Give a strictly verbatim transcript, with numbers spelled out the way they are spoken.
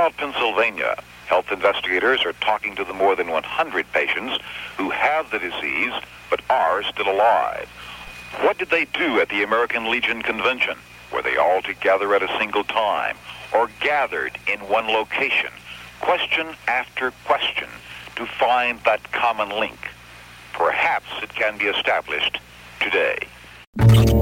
Throughout Pennsylvania, health investigators are talking to the more than one hundred patients who have the disease but are still alive. What did they do at the American Legion Convention? Were they all together at a single time or gathered in one location? Question after question to find that common link. Perhaps it can be established today.